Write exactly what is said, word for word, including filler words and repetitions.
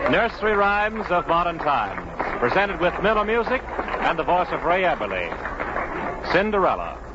Nursery Rhymes of Modern Times, presented with Miller Music and the voice of Ray Eberly. Cinderella.